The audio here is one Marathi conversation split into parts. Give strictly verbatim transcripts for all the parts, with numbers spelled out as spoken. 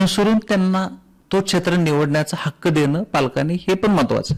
अनुसरून त्यांना तो क्षेत्र निवडण्याचा हक्क देणं पालकांनी हे पण महत्वाचं,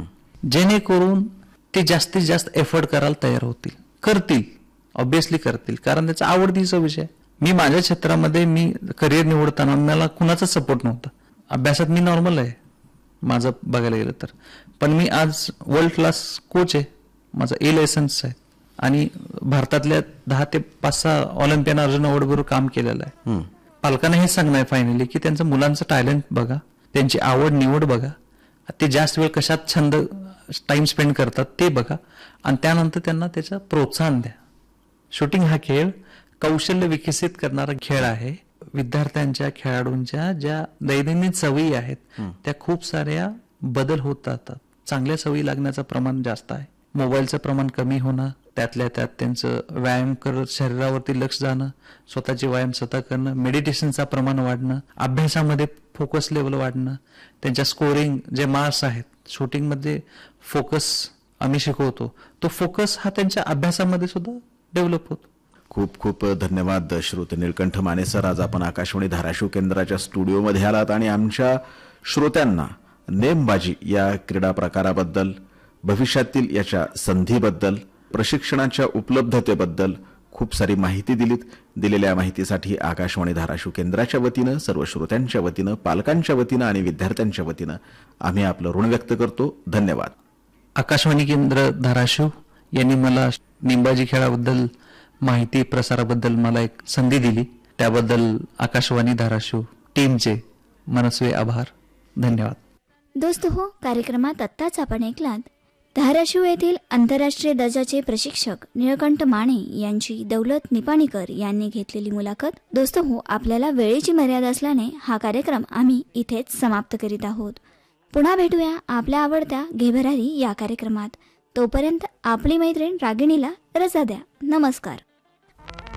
जेणेकरून ते जास्तीत जास्त एफर्ट करायला तयार होतील, करतील, ऑब्विसली करतील, कारण त्याचा आवडतीचा विषय. मी माझ्या क्षेत्रामध्ये मी करिअर निवडताना मला कुणाचा सपोर्ट नव्हता. अभ्यासात मी नॉर्मल आहे माझं बघायला गेलं तर, पण मी आज वर्ल्ड क्लास कोच आहे, माझा ए लायसन्स आहे आणि भारतातल्या दहा ते पाच सहा ऑलिम्पियन अर्जुन अवॉर्ड बरोबर काम केलेलं आहे. पालकांना हे सांगणं आहे फायनली की त्यांचं मुलांचं टॅलेंट बघा, त्यांची आवड निवड बघा, ते जास्त वेळ कशात छंद टाइम स्पेंड करतात ते बघा आणि त्यानंतर त्यांना त्याचं प्रोत्साहन द्या. शूटिंग हा खेळ कौशल्य विकसित करणारा खेळ आहे. विद्यार्थ्यांच्या खेळाडूंच्या ज्या दैनंदिन सवयी आहेत त्या खूप साऱ्या बदल होत जातात. चांगल्या सवयी लागण्याचं प्रमाण जास्त आहे. मोबाईलचं प्रमाण कमी होणं, त्यातल्या त्यात त्यांचं व्यायाम करत शरीरावरती लक्ष जाणं, स्वतःचे व्यायाम स्वतः करणं, मेडिटेशनचं प्रमाण वाढणं, अभ्यासामध्ये फोकस लेवल वाढणं, त्यांच्या स्कोरिंग जे मार्क्स आहेत, शूटिंगमध्ये फोकस आम्ही शिकवतो, तो फोकस हा त्यांच्या अभ्यासामध्ये सुद्धा डेव्हलप होतो. खूप खूप धन्यवाद श्रोते निळकंठ माने सर. आज आपण आकाशवाणी धाराशिव केंद्राच्या स्टुडिओमध्ये आलात आणि आमच्या श्रोत्यांना नेमबाजी या क्रीडा प्रकाराबद्दल, भविष्यातील याच्या संधीबद्दल, प्रशिक्षणाच्या उपलब्धतेबद्दल खूप सारी माहिती दिलीत. दिलेल्या माहितीसाठी आकाशवाणी धाराशिव केंद्राच्या वतीनं, सर्व श्रोत्यांच्या वतीनं, पालकांच्या वतीनं आणि विद्यार्थ्यांच्या वतीनं आम्ही आपलं ऋण व्यक्त करतो. धन्यवाद. आकाशवाणी केंद्र धाराशिव यांनी मला नेमबाजी खेळाबद्दल माहिती प्रसाराबद्दल मला एक संधी दिली, त्याबद्दल आकाशवाणी धाराशिव टीमचे मनस्वी आभार. धन्यवाद. दोस्त हो, कार्यक्रमात आत्ताच आपण ऐकलात धाराशिव येथील आंतरराष्ट्रीय दर्जाचे प्रशिक्षक निळकंठ माने यांची दौलत निपाणीकर यांनी घेतलेली मुलाखत. दोस्त हो, आपल्याला वेळेची मर्यादा असल्याने हा कार्यक्रम आम्ही इथेच समाप्त करीत आहोत. पुन्हा भेटूया आपल्या आवडत्या घेभरारी या कार्यक्रमात. तोपर्यंत आपली मैत्रीण रागिणीला रजा द्या. नमस्कार.